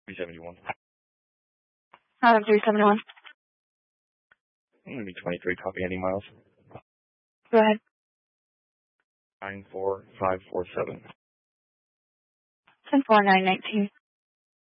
371. Adam 371. I'm going to be 23, copy any miles. Go ahead. 94547. 104919.